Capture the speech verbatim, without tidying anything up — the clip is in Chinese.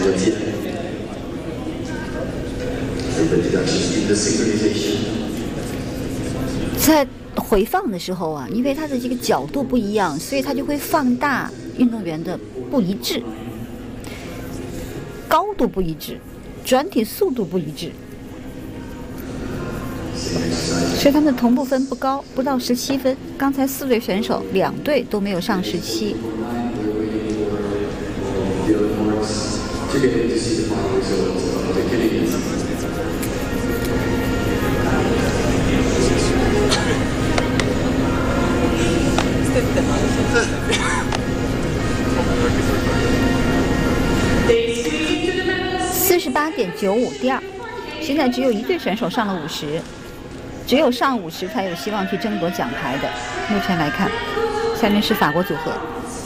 在回放的时候啊，因为它的这个角度不一样，所以它就会放大运动员的不一致，高度不一致，转体速度不一致，所以他们的同步分不高，不到十七分。刚才四队选手两队都没有上十七。四十八点九五，第二。现在只有一队选手上了五十，只有上五十才有希望去争夺奖牌的。目前来看，下面是法国组合。